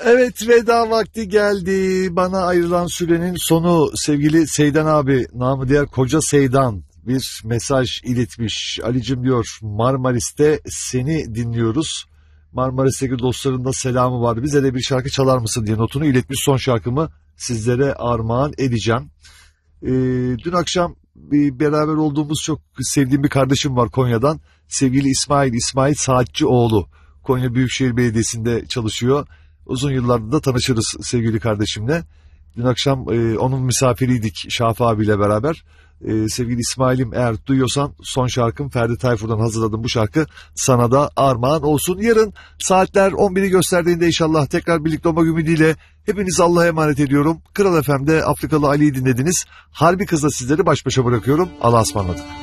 Evet, veda vakti geldi. Bana ayrılan sürenin sonu. Sevgili Seydan abi, namı diğer Koca Seydan bir mesaj iletmiş. Alicim diyor, Marmaris'te seni dinliyoruz. Marmaris'teki dostların da selamı var. Bize de bir şarkı çalar mısın diye notunu iletmiş. Son şarkımı sizlere armağan edeceğim. Dün akşam beraber olduğumuz çok sevdiğim bir kardeşim var Konya'dan. Sevgili İsmail Saatçioğlu. Konya Büyükşehir Belediyesi'nde çalışıyor. Uzun yıllardır da tanışırız sevgili kardeşimle. Dün akşam onun misafiriydik Şafi abiyle beraber. Sevgili İsmail'im, eğer duyuyorsan son şarkım Ferdi Tayfur'dan hazırladım bu şarkı. Sana da armağan olsun. Yarın saatler 11'i gösterdiğinde inşallah tekrar birlikte olmak ümidiyle hepinizi Allah'a emanet ediyorum. Kral FM'de Afrikalı Ali'yi dinlediniz. Harbi Kız'la sizleri baş başa bırakıyorum. Allah'a ısmarladık.